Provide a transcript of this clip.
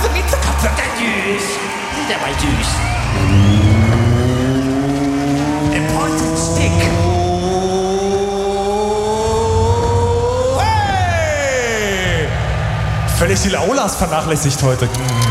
Katzenwitze, süß. Sind ja mal süß. Important Stick. Hey! Völlig die Aulas vernachlässigt heute.